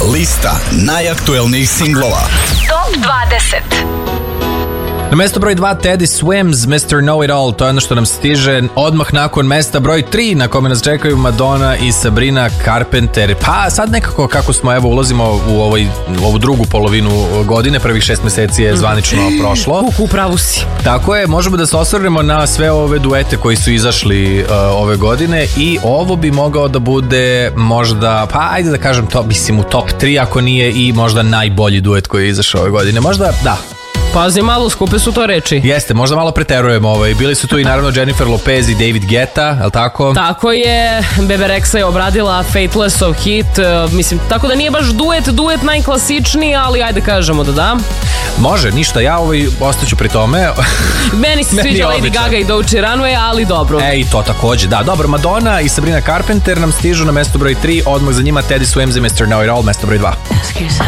Lista najaktuelnijih singlova. Top 20. Na mesto broj 2 Teddy Swims, Mr. Know It All, to je ono što nam stiže odmah nakon mesta broj 3 na kome nas čekaju Madonna i Sabrina Carpenter. Pa sad nekako kako smo ulazimo u ovu drugu polovinu godine, prvih 6 meseci je zvanično prošlo. U pravu si. Tako je, možemo da se osvrnemo na sve ove duete koji su izašli ove godine i ovo bi mogao da bude možda, pa ajde da kažem to, mislim u top 3 ako nije i možda najbolji duet koji je izašao ove godine. Možda, da. Pazi malo, skupe su to reči. Jeste, možda malo preterujemo. Bili su tu i naravno Jennifer Lopez i David Guetta, je li tako? Tako je, Bebe Rexha je obradila Faithless of Hit, mislim, tako da nije baš duet najklasičniji, ali ajde kažemo da. Može, ništa, ja ostaću pri tome. Meni se sviđa Lady Gaga i Dolce Runway, ali dobro. I to takođe, da, dobro, Madonna i Sabrina Carpenter nam stižu na mesto broj 3, odmah za njima Teddy Swims i Mr. Know It All, mesto broj 2.